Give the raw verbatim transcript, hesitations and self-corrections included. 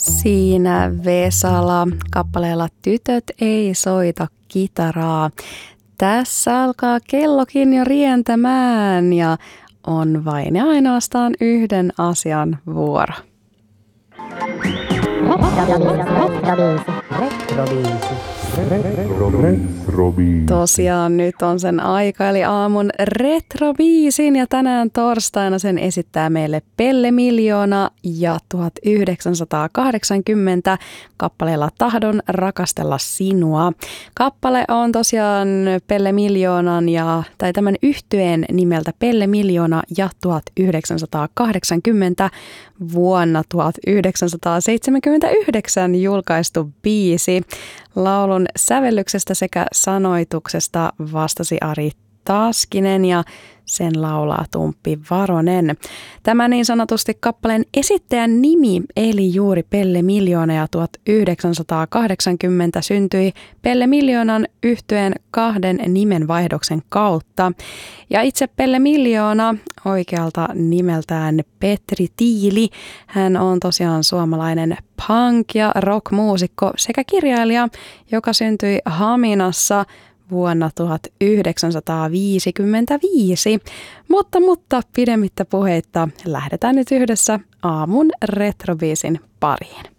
Siinä Vesala kappaleella Tytöt ei soita kitaraa. Tässä alkaa kellokin jo rientämään ja on vain ja ainoastaan yhden asian vuoro. Tosiaan nyt on sen aika, eli aamun retrobiisin, ja tänään torstaina sen esittää meille Pelle Miljoona ja tuhatyhdeksänsataakahdeksankymmentä kappaleella Tahdon rakastella sinua. Kappale on tosiaan Pelle Miljoonan ja, tai tämän yhtyeen nimeltä Pelle Miljoona ja tuhatyhdeksänsataakahdeksankymmentä vuonna tuhatyhdeksänsataaseitsemänkymmentäyhdeksän julkaistu biisi. Laulun sävellyksestä sekä sanoituksesta vastasi Ari Taskinen ja sen laulaa Tumppi Varonen. Tämä niin sanotusti kappaleen esittäjän nimi eli juuri Pelle Miljoona ja tuhatyhdeksänsataakahdeksankymmentä syntyi Pelle Miljoonan yhtyeen kahden nimenvaihdoksen kautta. Ja itse Pelle Miljoona, oikealta nimeltään Petri Tiili, hän on tosiaan suomalainen punk- ja rockmuusikko sekä kirjailija, joka syntyi Haminassa vuonna tuhatyhdeksänsataaviisikymmentäviisi. Mutta, mutta pidemmittä puheitta lähdetään nyt yhdessä aamun retrobiisin pariin.